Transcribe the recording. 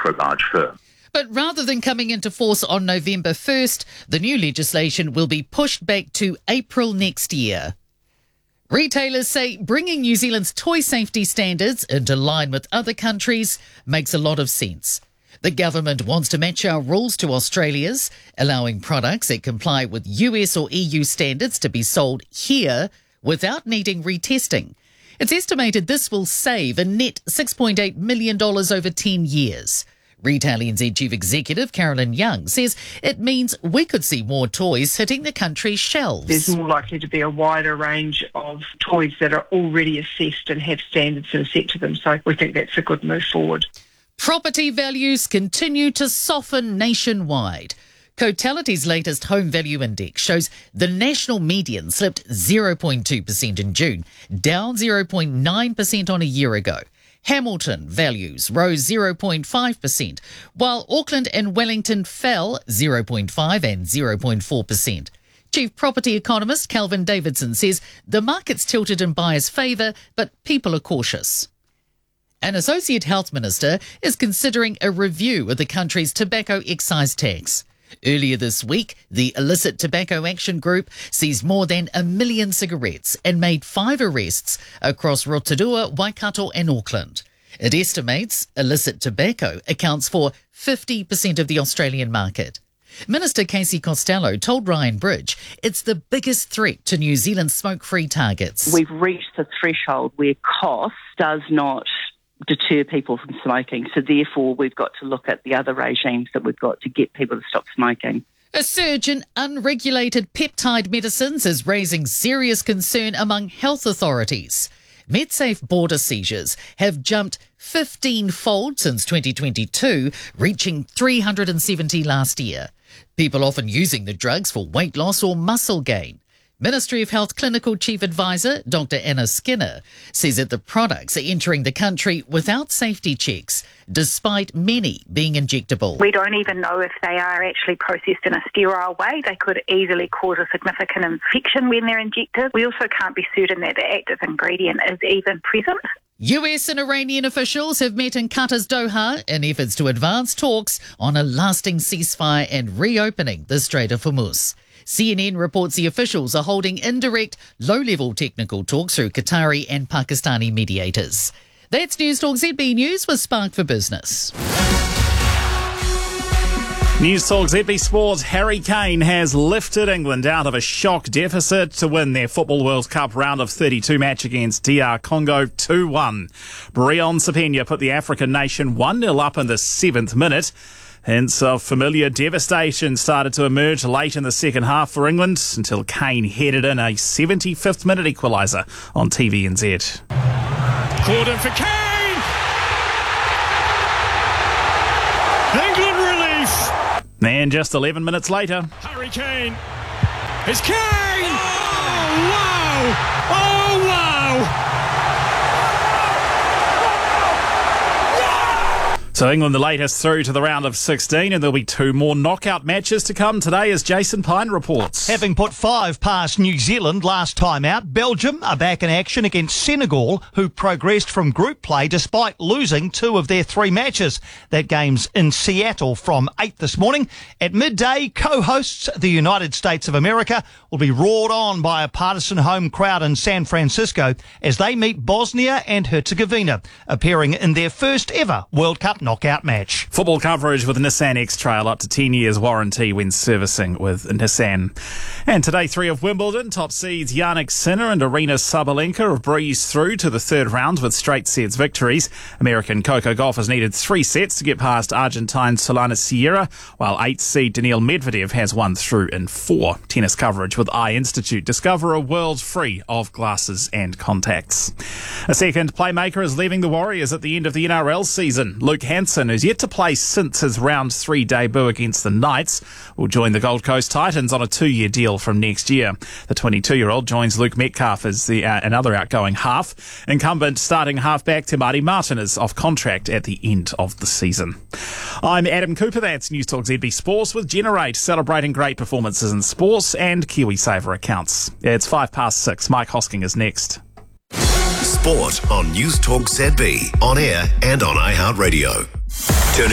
for a large firm. But rather than coming into force on November 1st, the new legislation will be pushed back to April next year. Retailers say bringing New Zealand's toy safety standards into line with other countries makes a lot of sense. The government wants to match our rules to Australia's, allowing products that comply with US or EU standards to be sold here without needing retesting. It's estimated this will save a net $6.8 million over 10 years. Retail NZ Chief Executive Carolyn Young says it means we could see more toys hitting the country's shelves. There's more likely to be a wider range of toys that are already assessed and have standards that are set to them, so we think that's a good move forward. Property values continue to soften nationwide. Cotality's latest home value index shows the national median slipped 0.2% in June, down 0.9% on a year ago. Hamilton values rose 0.5%, while Auckland and Wellington fell 0.5% and 0.4%. Chief property economist Calvin Davidson says the market's tilted in buyers' favour, but people are cautious. An associate health minister is considering a review of the country's tobacco excise tax. Earlier this week, the Illicit Tobacco Action Group seized more than 1 million cigarettes and made 5 arrests across Rotorua, Waikato and Auckland. It estimates illicit tobacco accounts for 50% of the Australian market. Minister Casey Costello told Ryan Bridge it's the biggest threat to New Zealand's smoke-free targets. We've reached the threshold where cost does not deter people from smoking. So therefore, we've got to look at the other regimes that we've got to get people to stop smoking. A surge in unregulated peptide medicines is raising serious concern among health authorities. MedSafe border seizures have jumped 15-fold since 2022, reaching 370 last year. People often using the drugs for weight loss or muscle gain. Ministry of Health Clinical Chief Advisor Dr Anna Skinner says that the products are entering the country without safety checks, despite many being injectable. We don't even know if they are actually processed in a sterile way. They could easily cause a significant infection when they're injected. We also can't be certain that the active ingredient is even present. US and Iranian officials have met in Qatar's Doha in efforts to advance talks on a lasting ceasefire and reopening the Strait of Hormuz. CNN reports the officials are holding indirect, low-level technical talks through Qatari and Pakistani mediators. That's News Talk ZB News with Spark for Business. News Talk ZB Sports. Harry Kane has lifted England out of a shock deficit to win their Football World Cup round of 32 match against DR Congo 2-1. Brion Sapenya put the African nation 1-0 up in the 7th minute. Hints of familiar devastation started to emerge late in the second half for England until Kane headed in a 75th minute equaliser on TVNZ. Cordon for Kane! England relief! And just 11 minutes later, Harry Kane! It's Kane! Oh, wow! Oh, wow! So England the latest through to the round of 16, and there'll be 2 more knockout matches to come today, as Jason Pine reports. Having put 5 past New Zealand last time out, Belgium are back in action against Senegal, who progressed from group play despite losing 2 of their 3 matches. That game's in Seattle from 8 this morning. At midday, co-hosts the United States of America will be roared on by a partisan home crowd in San Francisco as they meet Bosnia and Herzegovina, appearing in their first ever World Cup knockout match. Football coverage with Nissan X-Trail, up to 10 years warranty when servicing with Nissan. And today, 3 of Wimbledon top seeds Jannik Sinner and Arina Sabalenka have breezed through to the 3rd round with straight sets victories. American Coco Gauff has needed 3 sets to get past Argentine Solana Sierra, while 8th seed Daniil Medvedev has won through in 4. Tennis coverage with Eye Institute. Discover a world free of glasses and contacts. A second playmaker is leaving the Warriors at the end of the NRL season. Luke Hanson, who's yet to play since his round 3 debut against the Knights, will join the Gold Coast Titans on a 2-year deal from next year. The 22-year-old joins Luke Metcalf as another outgoing half. Incumbent starting halfback Te Maire Martin is off contract at the end of the season. I'm Adam Cooper. That's News Talk ZB Sports with Generate, celebrating great performances in sports and KiwiSaver accounts. It's 6:05. Mike Hosking is next. Sport on News Talk ZB, on air and on iHeartRadio. Turn